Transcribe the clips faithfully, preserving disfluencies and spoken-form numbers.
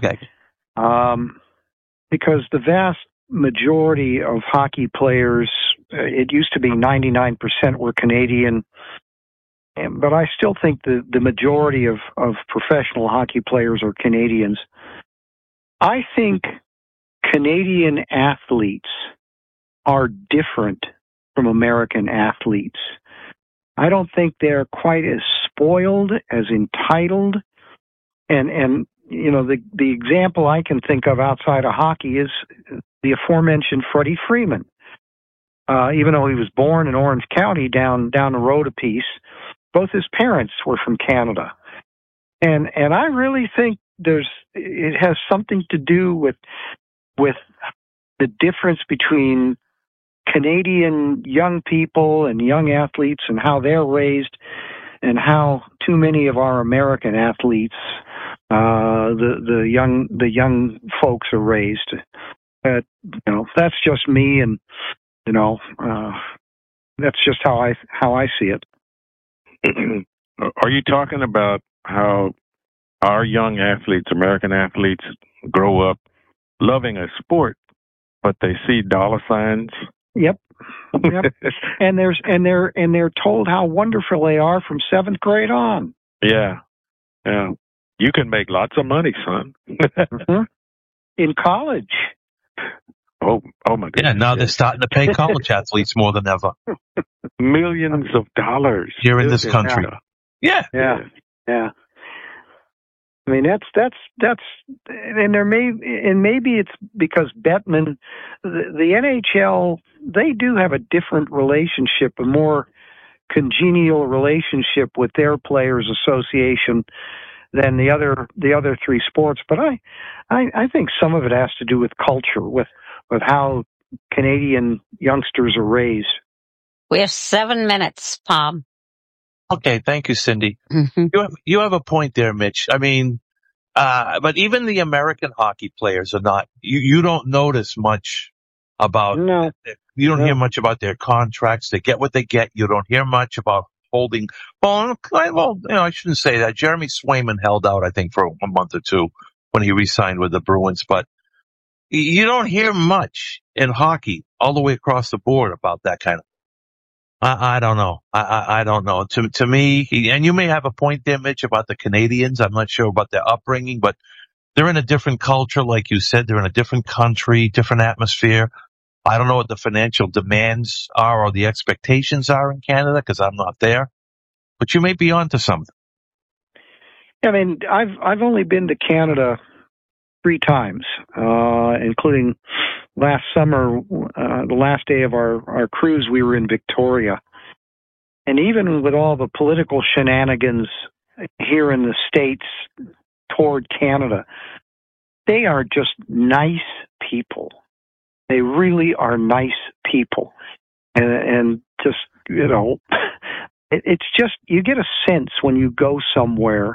Okay. Um, because the vast majority of hockey players, uh, it used to be ninety-nine percent were Canadian, and, but I still think the, the majority of, of professional hockey players are Canadians. I think Canadian athletes are different from American athletes. I don't think they're quite as spoiled, as entitled, and and you know the the example I can think of outside of hockey is the aforementioned Freddie Freeman. Uh, even though he was born in Orange County, down down the road a piece, both his parents were from Canada, and and I really think there's it has something to do with with the difference between Canadian young people and young athletes and how they're raised, and how too many of our American athletes, uh, the the young the young folks are raised. Uh, you know, that's just me, and you know, uh, that's just how I how I see it. Are you talking about how our young athletes, American athletes, grow up loving a sport, but they see dollar signs? Yep. Yep. and there's and they're and they're told how wonderful they are from seventh grade on. Yeah. Yeah. You can make lots of money, son. Mm-hmm. In college. Oh, oh my goodness. Yeah, now they're starting to pay college athletes more than ever. Millions of dollars here in this country. Yeah. Yeah. Yeah. I mean, that's, that's, that's, and there may, and maybe it's because Bettman, the, the N H L, they do have a different relationship, a more congenial relationship with their players association than the other, the other three sports. But I, I, I think some of it has to do with culture, with, with how Canadian youngsters are raised. We have seven minutes, Palm. Okay, thank you, Cindy. Mm-hmm. You have you have a point there, Mitch. I mean, uh, but even the American hockey players are not. You you don't notice much about. No. You don't no. hear much about their contracts. They get what they get. You don't hear much about holding. Well, well, you know, I shouldn't say that. Jeremy Swayman held out, I think, for a month or two when he re-signed with the Bruins, but you don't hear much in hockey all the way across the board about that kind of. I, I don't know. I, I, I don't know. To to me, and you may have a point there, Mitch, about the Canadians. I'm not sure about their upbringing, but they're in a different culture, like you said. They're in a different country, different atmosphere. I don't know what the financial demands are or the expectations are in Canada because I'm not there. But you may be onto something. I mean, I've I've only been to Canada three times, uh, including last summer, uh, the last day of our, our cruise, we were in Victoria. And even with all the political shenanigans here in the States toward Canada, they are just nice people. They really are nice people. And, and just, you know, it, it's just, you get a sense when you go somewhere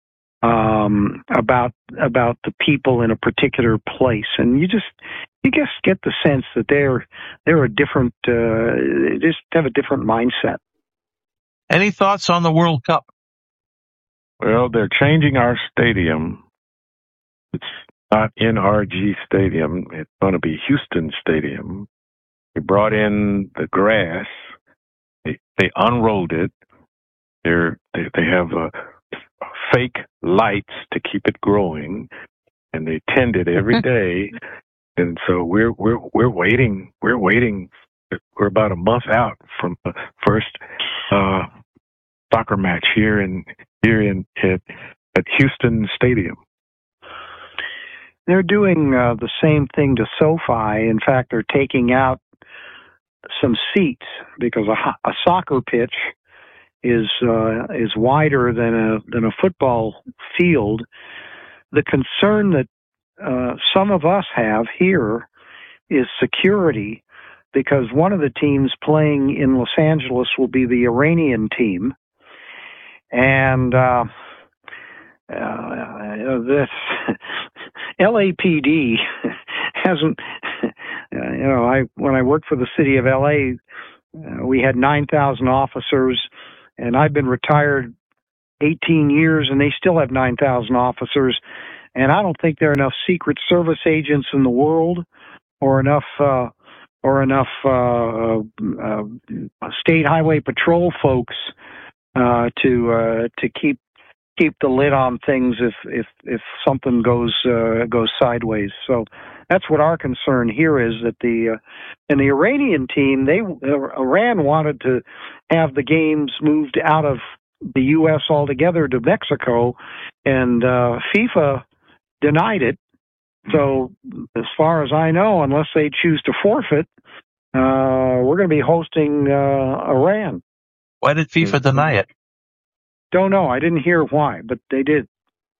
um about about the people in a particular place, and you just you just get the sense that they're they're a different uh they just have a different mindset. Any thoughts on the World Cup? Well, they're changing our stadium. It's not N R G Stadium. It's going to be Houston Stadium. They brought in the grass. They they unrolled it. They're they, they have a fake lights to keep it growing, and they tend it every day. And so we're we're we're waiting. We're waiting. We're about a month out from the first uh, soccer match here in here in at, at Houston Stadium. They're doing uh, the same thing to SoFi. In fact, they're taking out some seats because a, a soccer pitch is uh, is wider than a than a football field. The concern that uh, some of us have here is security, because one of the teams playing in Los Angeles will be the Iranian team, and uh, uh, this L A P D hasn't. Uh, you know, I when I worked for the city of L A, uh, we had nine thousand officers. And I've been retired eighteen years, and they still have nine thousand officers. And I don't think there are enough Secret Service agents in the world, or enough, uh, or enough uh, uh, State Highway Patrol folks uh, to uh, to keep keep the lid on things if if if something goes uh, goes sideways. So that's what our concern here is, that the uh, and the Iranian team, they uh, Iran wanted to have the games moved out of the U S altogether to Mexico, and uh, FIFA denied it. So as far as I know, unless they choose to forfeit, uh, we're going to be hosting uh, Iran. Why did FIFA deny it? Don't know. I didn't hear why, but they did.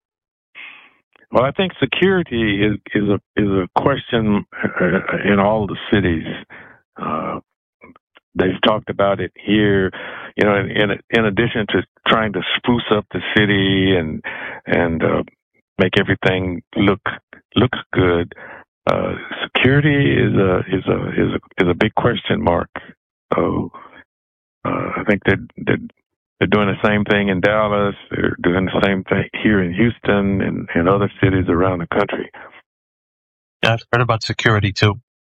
Well, I think security is is a is a question in all the cities. Uh, they've talked about it here. You know, in, in in addition to trying to spruce up the city and and uh, make everything look look good, uh, security is a is a is a is a big question mark. So uh, I think that that. They're doing the same thing in Dallas. They're doing the same thing here in Houston and, and other cities around the country. Yeah, I've heard about security too.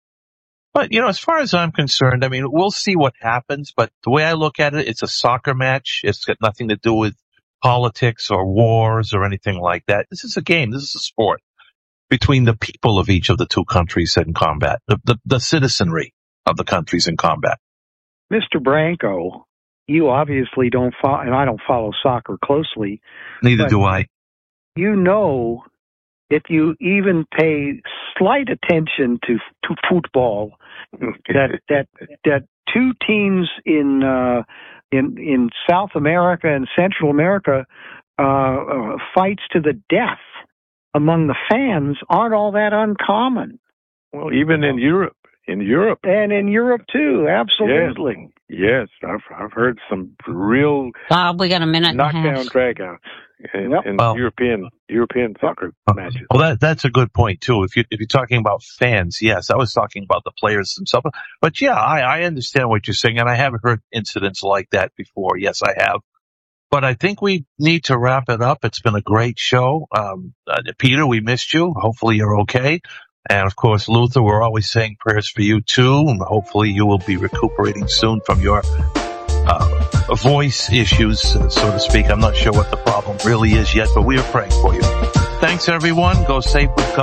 But, you know, as far as I'm concerned, I mean, we'll see what happens. But the way I look at it, it's a soccer match. It's got nothing to do with politics or wars or anything like that. This is a game. This is a sport between the people of each of the two countries in combat, the, the, the citizenry of the countries in combat. Mister Branco, you obviously don't follow, and I don't follow soccer closely. Neither do I. You know, if you even pay slight attention to to football, that that that two teams in uh, in in South America and Central America uh, uh, fights to the death among the fans aren't all that uncommon. Well, even in Europe, in Europe, and in Europe too, absolutely. Yes. Yes, I've I've heard some real Bob, we got a minute knockdown and a half. dragouts in, Yep. in Well, European European soccer matches. Well, that that's a good point too. If you if you're talking about fans, yes, I was talking about the players themselves. But yeah, I, I understand what you're saying, and I have heard incidents like that before. Yes, I have. But I think we need to wrap it up. It's been a great show. Um, uh, Peter, we missed you. Hopefully you're okay. And of course, Luther, we're always saying prayers for you too. And hopefully you will be recuperating soon from your uh, voice issues, so to speak. I'm not sure what the problem really is yet, but we are praying for you. Thanks, everyone. Go safe with God.